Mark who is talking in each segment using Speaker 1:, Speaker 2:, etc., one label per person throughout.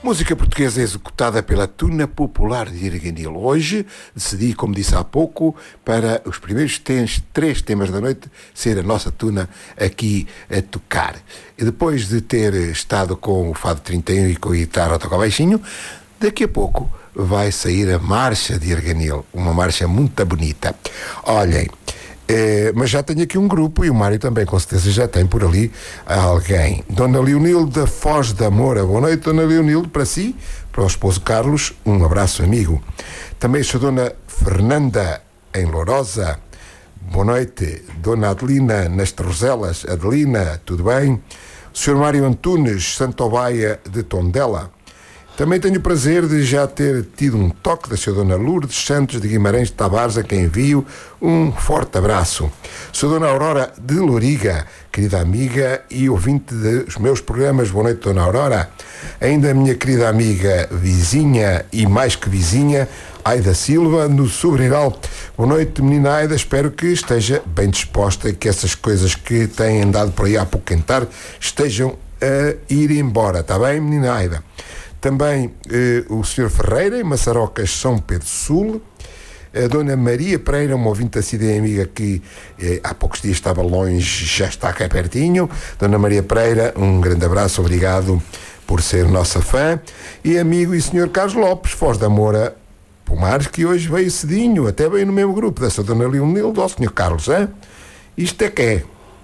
Speaker 1: Música portuguesa executada pela Tuna Popular de Arganil. Hoje decidi, como disse há pouco, para os primeiros três temas da noite ser a nossa Tuna aqui a tocar. E depois de ter estado com o Fado 31 e com a guitarra a tocar baixinho, daqui a pouco vai sair a Marcha de Arganil, uma marcha muito bonita. Olhem, mas já tenho aqui um grupo, e o Mário também com certeza já tem por ali alguém. Dona Leonilda Foz da Moura. Boa noite, Dona Leonilda, para si, para o esposo Carlos, um abraço amigo. Também sou Dona Fernanda em Lourosa. Boa noite, Dona Adelina nas Torzelas. Adelina, tudo bem? O Sr. Mário Antunes, Santobaia de Tondela. Também tenho o prazer de já ter tido um toque da Sra. Dona Lourdes Santos de Guimarães de Tavares, a quem envio um forte abraço. Sra. Dona Aurora de Loriga, querida amiga e ouvinte dos meus programas. Boa noite, Dona Aurora. Ainda a minha querida amiga, vizinha e mais que vizinha, Aida Silva, no Sobreiral. Boa noite, menina Aida, espero que esteja bem disposta e que essas coisas que têm andado por aí há pouco cantar estejam a ir embora, está bem, menina Aida? Também o Sr. Ferreira, em Maçarocas, São Pedro Sul. A Dona Maria Pereira, uma ouvinte assídua e amiga que há poucos dias estava longe, já está cá pertinho. Dona Maria Pereira, um grande abraço, obrigado por ser nossa fã. E amigo e Sr. Carlos Lopes, Foz da Moura, Pomares, que hoje veio cedinho, até veio no mesmo grupo dessa Dona Leonilda, ao Sr. Carlos, hein? Isto é que é.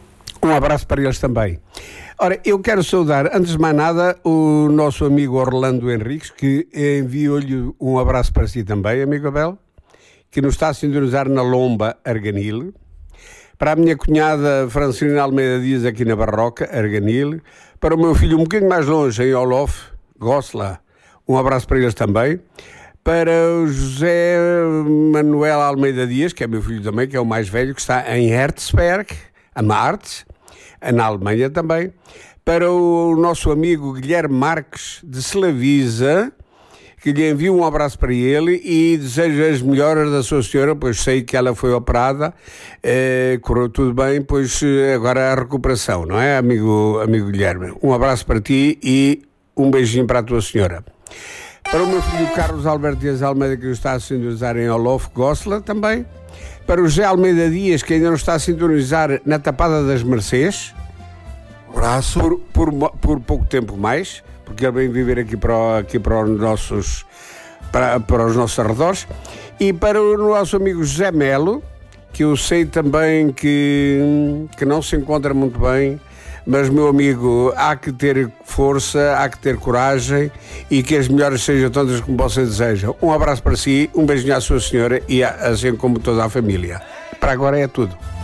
Speaker 2: Um abraço para eles também. Ora, eu quero saudar, antes de mais nada, o nosso amigo Orlando Henriques, que enviou-lhe um abraço para si também, amigo Abel, que nos está a sintonizar na Lomba, Arganil. Para a minha cunhada Francina Almeida Dias, aqui na Barroca, Arganil. Para o meu filho um bocadinho mais longe, em Olof, Gosla, um abraço para eles também. Para o José Manuel Almeida Dias, que é meu filho também, que é o mais velho, que está em Herzberg, a Martes, na Alemanha também. Para o nosso amigo Guilherme Marques de Slavisa, que lhe envio um abraço para ele e desejo as melhoras da sua senhora, pois sei que ela foi operada, correu tudo bem, pois agora a recuperação, não é, amigo Guilherme? Um abraço para ti e um beijinho para a tua senhora. Para o meu filho Carlos Alberto Dias Almeida, que está a sintonizar em Olof, Gosla também. Para o José Almeida Dias, que ainda não está a sintonizar na Tapada das Mercês.
Speaker 1: Abraço.
Speaker 2: Por pouco tempo mais, porque ele vem viver aqui para os nossos arredores. E para o nosso amigo José Melo, que eu sei também que não se encontra muito bem, mas, meu amigo, há que ter força, há que ter coragem e que as melhores sejam tantas como você deseja. Um abraço para si, um beijinho à sua senhora e assim como toda a família. Para agora é tudo.